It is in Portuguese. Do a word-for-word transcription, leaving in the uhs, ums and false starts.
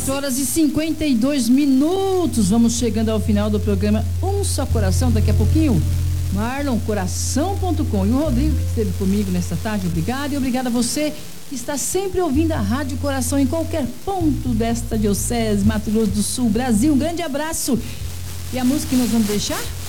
quatro horas e cinquenta e dois minutos. Vamos chegando ao final do programa Um Só Coração. Daqui a pouquinho, Marlon Coração ponto com. E o Rodrigo, que esteve comigo nesta tarde, obrigado. E obrigado a você que está sempre ouvindo a Rádio Coração em qualquer ponto desta diocese, Mato Grosso do Sul, Brasil. Um grande abraço. E a música que nós vamos deixar?